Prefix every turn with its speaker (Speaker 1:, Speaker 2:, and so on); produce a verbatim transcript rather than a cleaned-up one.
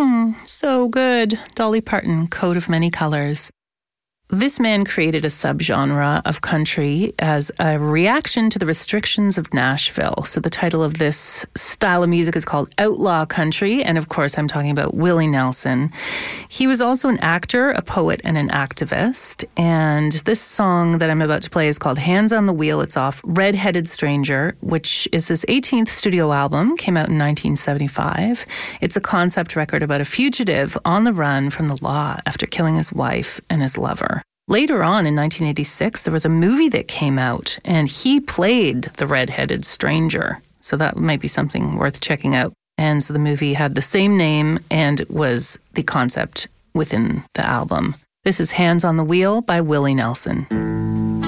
Speaker 1: So good. Dolly Parton, Coat of Many Colors. This man created a subgenre of country as a reaction to the restrictions of Nashville. So the title of this style of music is called Outlaw Country. And of course, I'm talking about Willie Nelson. He was also an actor, a poet, and an activist. And this song that I'm about to play is called Hands on the Wheel. It's off Red-Headed Stranger, which is his eighteenth studio album, came out in nineteen seventy-five. It's a concept record about a fugitive on the run from the law after killing his wife and his lover. Later on in nineteen eighty-six, there was a movie that came out, and he played the red-headed stranger. So that might be something worth checking out. And so the movie had the same name and was the concept within the album. This is Hands on the Wheel by Willie Nelson.